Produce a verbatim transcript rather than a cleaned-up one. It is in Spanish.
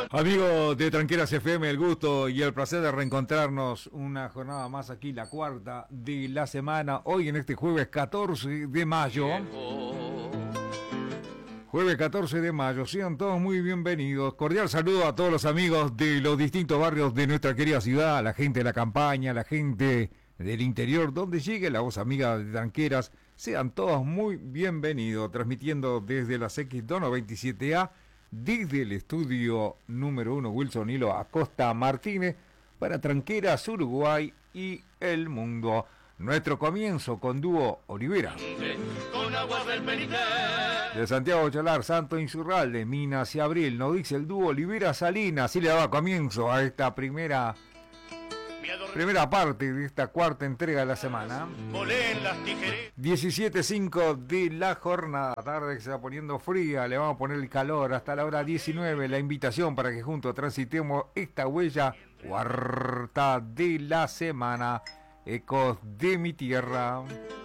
Amigos de Tranqueras F M, el gusto y el placer de reencontrarnos una jornada más aquí, la cuarta de la semana, hoy en este jueves catorce de mayo. Jueves catorce de mayo, sean todos muy bienvenidos. Cordial saludo a todos los amigos de los distintos barrios de nuestra querida ciudad, a la gente de la campaña, a la gente del interior, donde llegue la voz amiga de Tranqueras. Sean todos muy bienvenidos, transmitiendo desde la X doscientos veintisiete A, desde el estudio número uno Wilson Hilo Acosta Martínez, para Tranqueras, Uruguay y el mundo. Nuestro comienzo con dúo Olivera. Con agua del de Santiago Cholar, Santo Insurralde, Minas y Abril, nos dice el dúo Olivera Salinas. Así le daba comienzo a esta primera primera parte de esta cuarta entrega de la semana. diecisiete cinco de la jornada, tarde que se va poniendo fría, le vamos a poner el calor hasta la hora diecinueve. La invitación para que juntos transitemos esta huella cuarta de la semana. Ecos de mi tierra.